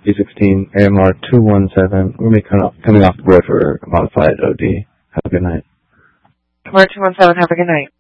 B16, AMR 217. We're going to be coming off the road for a modified OD. Have a good night. AMR 217, have a good night.